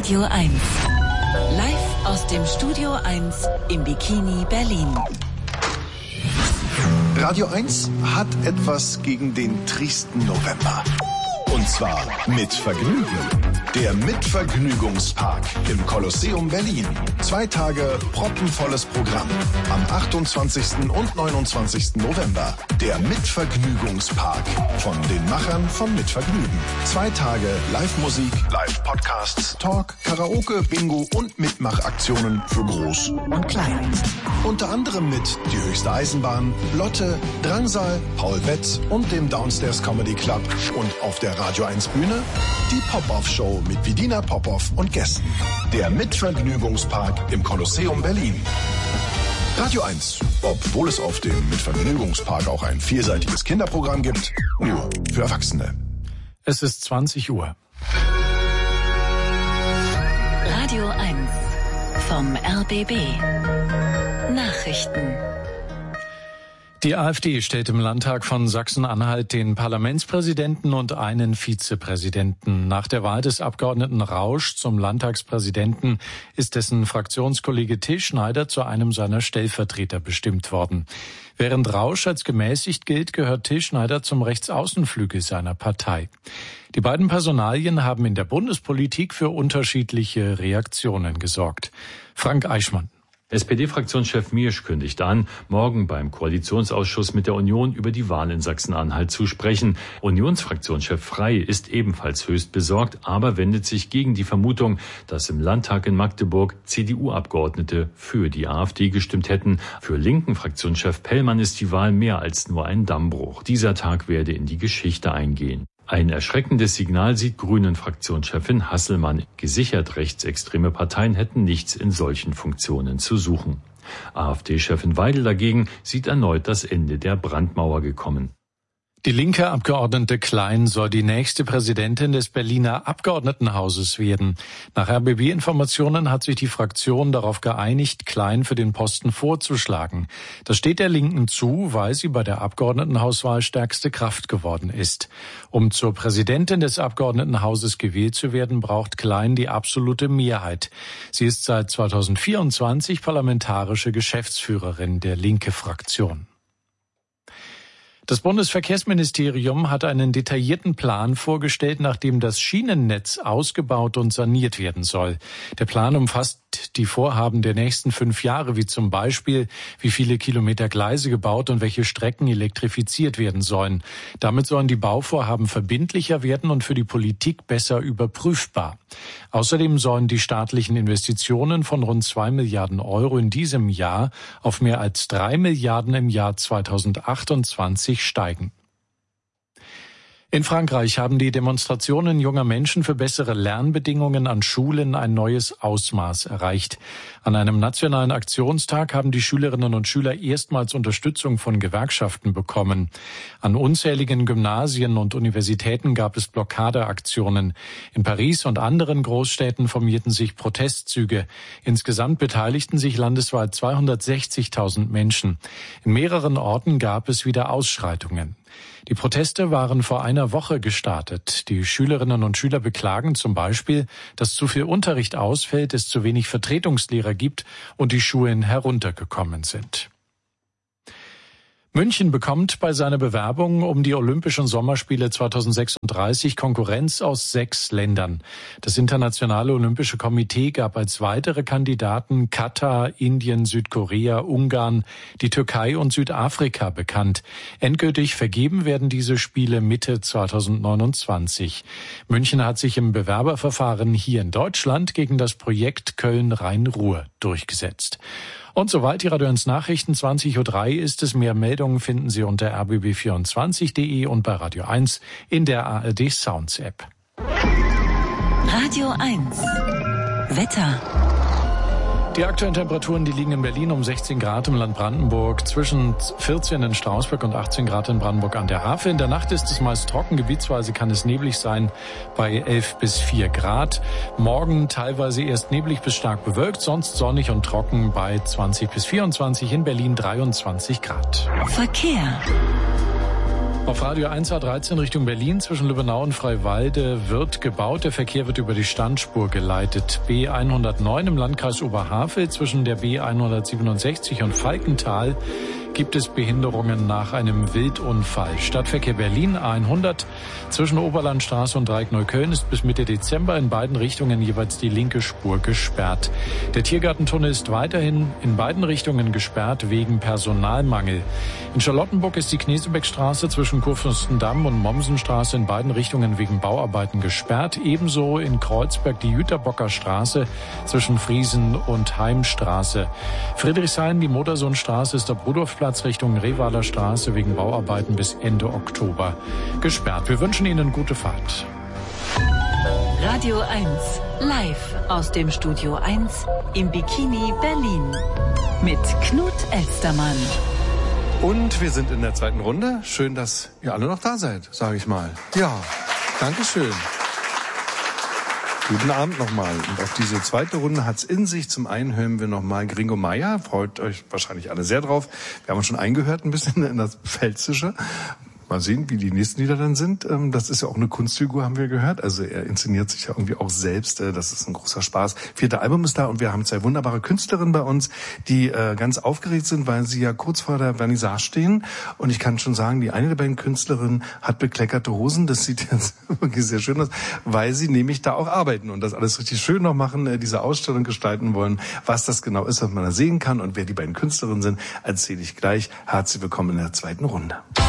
Radio 1. Live aus dem Studio 1 im Bikini Berlin. Radio 1 hat etwas gegen den tristen November. Und zwar mit Vergnügen. Der Mitvergnügungspark im Kolosseum Berlin. 2 Tage proppenvolles Programm. Am 28. und 29. November. Der Mitvergnügungspark von den Machern von Mitvergnügen. 2 Tage Live-Musik, Live-Podcasts, Talk, Karaoke, Bingo und Mitmachaktionen für Groß und Klein. Unter anderem mit Die höchste Eisenbahn, Lotte, Drangsal, Paul Wetz und dem Downstairs Comedy Club. Und auf der Radio 1 Bühne die Pop-Off-Show mit Vidina Popov und Gästen. Der Mitvergnügungspark im Kolosseum Berlin. Radio 1, obwohl es auf dem Mitvergnügungspark auch ein vielseitiges Kinderprogramm gibt, nur für Erwachsene. Es ist 20 Uhr. Radio 1 vom RBB. Nachrichten. Die AfD stellt im Landtag von Sachsen-Anhalt den Parlamentspräsidenten und einen Vizepräsidenten. Nach der Wahl des Abgeordneten Rausch zum Landtagspräsidenten ist dessen Fraktionskollege Till Schneider zu einem seiner Stellvertreter bestimmt worden. Während Rausch als gemäßigt gilt, gehört Till Schneider zum Rechtsaußenflügel seiner Partei. Die beiden Personalien haben in der Bundespolitik für unterschiedliche Reaktionen gesorgt. Frank Eichmann. SPD-Fraktionschef Miersch kündigt an, morgen beim Koalitionsausschuss mit der Union über die Wahl in Sachsen-Anhalt zu sprechen. Unionsfraktionschef Frey ist ebenfalls höchst besorgt, aber wendet sich gegen die Vermutung, dass im Landtag in Magdeburg CDU-Abgeordnete für die AfD gestimmt hätten. Für linken Fraktionschef Pellmann ist die Wahl mehr als nur ein Dammbruch. Dieser Tag werde in die Geschichte eingehen. Ein erschreckendes Signal sieht Grünen-Fraktionschefin Hasselmann. Gesichert rechtsextreme Parteien hätten nichts in solchen Funktionen zu suchen. AfD-Chefin Weidel dagegen sieht erneut das Ende der Brandmauer gekommen. Die linke Abgeordnete Klein soll die nächste Präsidentin des Berliner Abgeordnetenhauses werden. Nach RBB-Informationen hat sich die Fraktion darauf geeinigt, Klein für den Posten vorzuschlagen. Das steht der Linken zu, weil sie bei der Abgeordnetenhauswahl stärkste Kraft geworden ist. Um zur Präsidentin des Abgeordnetenhauses gewählt zu werden, braucht Klein die absolute Mehrheit. Sie ist seit 2024 parlamentarische Geschäftsführerin der Linke-Fraktion. Das Bundesverkehrsministerium hat einen detaillierten Plan vorgestellt, nachdem das Schienennetz ausgebaut und saniert werden soll. Der Plan umfasst die Vorhaben der nächsten 5 Jahre, wie zum Beispiel, wie viele Kilometer Gleise gebaut und welche Strecken elektrifiziert werden sollen. Damit sollen die Bauvorhaben verbindlicher werden und für die Politik besser überprüfbar. Außerdem sollen die staatlichen Investitionen von rund 2 Milliarden Euro in diesem Jahr auf mehr als 3 Milliarden im Jahr 2028 steigen. In Frankreich haben die Demonstrationen junger Menschen für bessere Lernbedingungen an Schulen ein neues Ausmaß erreicht. An einem nationalen Aktionstag haben die Schülerinnen und Schüler erstmals Unterstützung von Gewerkschaften bekommen. An unzähligen Gymnasien und Universitäten gab es Blockadeaktionen. In Paris und anderen Großstädten formierten sich Protestzüge. Insgesamt beteiligten sich landesweit 260.000 Menschen. In mehreren Orten gab es wieder Ausschreitungen. Die Proteste waren vor einer Woche gestartet. Die Schülerinnen und Schüler beklagen zum Beispiel, dass zu viel Unterricht ausfällt, es zu wenig Vertretungslehrer gibt und die Schulen heruntergekommen sind. München bekommt bei seiner Bewerbung um die Olympischen Sommerspiele 2036 Konkurrenz aus 6 Ländern. Das Internationale Olympische Komitee gab als weitere Kandidaten Katar, Indien, Südkorea, Ungarn, die Türkei und Südafrika bekannt. Endgültig vergeben werden diese Spiele Mitte 2029. München hat sich im Bewerberverfahren hier in Deutschland gegen das Projekt Köln-Rhein-Ruhr durchgesetzt. Und soweit die Radio 1 Nachrichten 20.03 Uhr ist es. Mehr Meldungen finden Sie unter rbb24.de und bei Radio 1 in der ARD Sounds App. Radio 1 Wetter. Die aktuellen Temperaturen, die liegen in Berlin um 16 Grad, im Land Brandenburg zwischen 14 in Strausberg und 18 Grad in Brandenburg an der Havel. In der Nacht ist es meist trocken, gebietsweise kann es neblig sein bei 11 bis 4 Grad. Morgen teilweise erst neblig bis stark bewölkt, sonst sonnig und trocken bei 20 bis 24, in Berlin 23 Grad. Verkehr. Auf Radio 1 A13 Richtung Berlin zwischen Lübbenau und Freiwalde wird gebaut. Der Verkehr wird über die Standspur geleitet. B109 im Landkreis Oberhavel zwischen der B167 und Falkenthal gibt es Behinderungen nach einem Wildunfall. Stadtverkehr Berlin A100 zwischen Oberlandstraße und Dreieck Neukölln ist bis Mitte Dezember in beiden Richtungen jeweils die linke Spur gesperrt. Der Tiergartentunnel ist weiterhin in beiden Richtungen gesperrt wegen Personalmangel. In Charlottenburg ist die Knesebeckstraße zwischen Kurfürstendamm und Mommsenstraße in beiden Richtungen wegen Bauarbeiten gesperrt. Ebenso in Kreuzberg die Jüterbocker Straße zwischen Friesen und Heimstraße. Friedrichshain, die Modersohnstraße ist ab Rudolfplatz Richtung Revaler Straße wegen Bauarbeiten bis Ende Oktober gesperrt. Wir wünschen Ihnen gute Fahrt. Radio 1 live aus dem Studio 1 im Bikini Berlin mit Knut Elstermann. Und wir sind in der zweiten Runde. Schön, dass ihr alle noch da seid, sage ich mal. Ja, Dankeschön. Guten Abend nochmal. Und auf diese zweite Runde hat's in sich. Zum einen hören wir nochmal Gringo Meier. Freut euch wahrscheinlich alle sehr drauf. Wir haben uns schon eingehört ein bisschen in das Pfälzische. Mal sehen, wie die nächsten Lieder dann sind. Das ist ja auch eine Kunstfigur, haben wir gehört. Also er inszeniert sich ja irgendwie auch selbst. Das ist ein großer Spaß. 4. Album ist da und wir haben 2 wunderbare Künstlerinnen bei uns, die ganz aufgeregt sind, weil sie ja kurz vor der Vernissage stehen. Und ich kann schon sagen, die eine der beiden Künstlerinnen hat bekleckerte Hosen. Das sieht jetzt wirklich sehr schön aus, weil sie nämlich da auch arbeiten und das alles richtig schön noch machen, diese Ausstellung gestalten wollen. Was das genau ist, was man da sehen kann und wer die beiden Künstlerinnen sind, erzähle ich gleich. Herzlich willkommen in der zweiten Runde.